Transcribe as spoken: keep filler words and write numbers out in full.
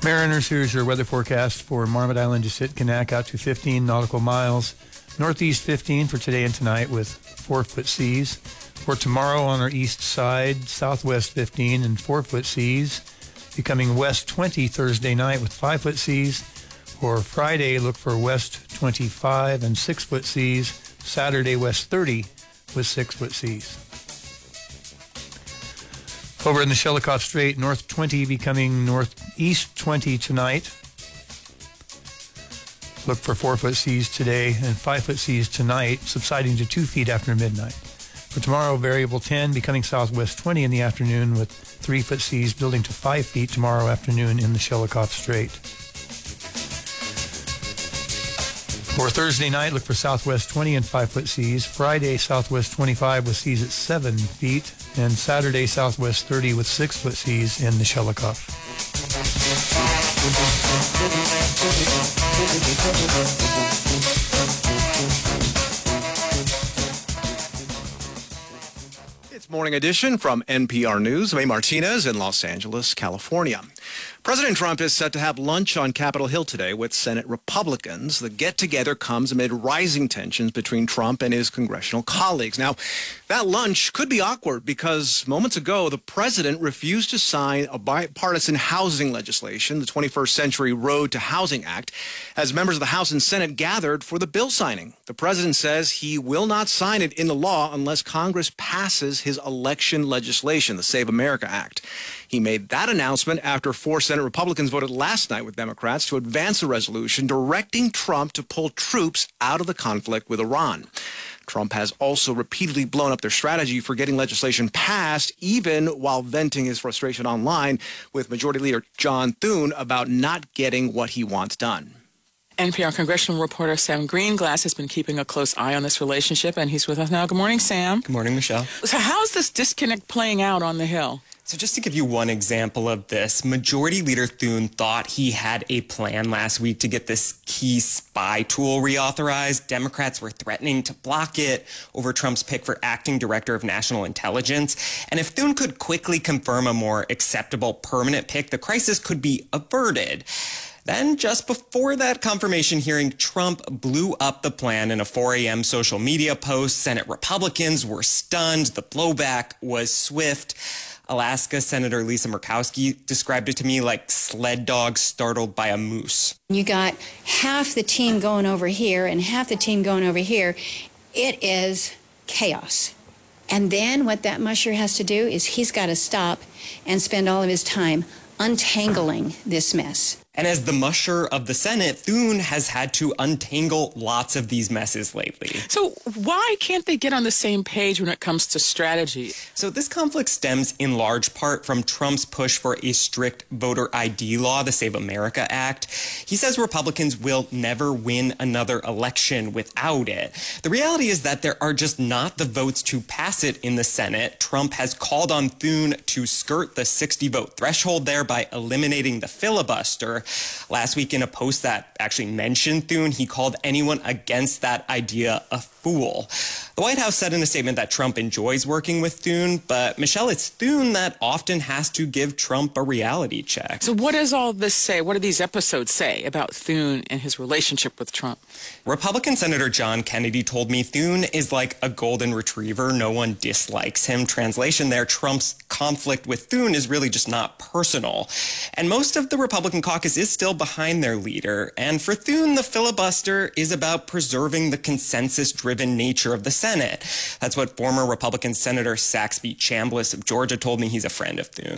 Mariners, here's your weather forecast for Marmot Island to Sitkinak out to fifteen nautical miles. Northeast fifteen for today and tonight with four-foot seas. For tomorrow on our east side, southwest fifteen and four-foot seas. Becoming west twenty Thursday night with five-foot seas. For Friday, look for west twenty-five and six-foot seas. Saturday, west thirty with six-foot seas. Over in the Shelikof Strait, north twenty becoming northeast twenty tonight. Look for four-foot seas today and five-foot seas tonight, subsiding to two feet after midnight. For tomorrow, variable ten becoming southwest twenty in the afternoon with three-foot seas building to five feet tomorrow afternoon in the Shelikof Strait. For Thursday night, look for southwest twenty and five-foot seas. Friday, southwest twenty-five with seas at seven feet. And Saturday, southwest thirty with six-foot seas in the Shelikof. It's Morning Edition from N P R News. May Martinez in Los Angeles, California. President Trump is set to have lunch on Capitol Hill today with Senate Republicans. The get-together comes amid rising tensions between Trump and his congressional colleagues. Now, that lunch could be awkward because moments ago, the president refused to sign a bipartisan housing legislation, the twenty-first Century Road to Housing Act, as members of the House and Senate gathered for the bill signing. The president says he will not sign it into law unless Congress passes his election legislation, the Save America Act. He made that announcement after four Senate Republicans voted last night with Democrats to advance a resolution directing Trump to pull troops out of the conflict with Iran. Trump has also repeatedly blown up their strategy for getting legislation passed, even while venting his frustration online with Majority Leader John Thune about not getting what he wants done. N P R congressional reporter Sam Greenglass has been keeping a close eye on this relationship, and he's with us now. Good morning, Sam. Good morning, Michelle. So how's this disconnect playing out on the Hill? So just to give you one example of this, Majority Leader Thune thought he had a plan last week to get this key spy tool reauthorized. Democrats were threatening to block it over Trump's pick for acting director of national intelligence. And if Thune could quickly confirm a more acceptable permanent pick, the crisis could be averted. Then, just before that confirmation hearing, Trump blew up the plan in a four a.m. social media post. Senate Republicans were stunned. The blowback was swift. Alaska Senator Lisa Murkowski described it to me like sled dogs startled by a moose. You got half the team going over here and half the team going over here. It is chaos. And then what that musher has to do is he's got to stop and spend all of his time untangling this mess. And as the musher of the Senate, Thune has had to untangle lots of these messes lately. So why can't they get on the same page when it comes to strategy? So this conflict stems in large part from Trump's push for a strict voter I D law, the Save America Act. He says Republicans will never win another election without it. The reality is that there are just not the votes to pass it in the Senate. Trump has called on Thune to skirt the sixty vote threshold there by eliminating the filibuster. Last week, in a post that actually mentioned Thune, he called anyone against that idea a fool. The White House said in a statement that Trump enjoys working with Thune, but Michelle, it's Thune that often has to give Trump a reality check. So what does all this say? What do these episodes say about Thune and his relationship with Trump? Republican Senator John Kennedy told me Thune is like a golden retriever. No one dislikes him. Translation there, Trump's conflict with Thune is really just not personal. And most of the Republican caucus is still behind their leader. And for Thune, the filibuster is about preserving the consensus-driven nature of the Senate. That's what former Republican Senator Saxby Chambliss of Georgia told me. He's a friend of Thune.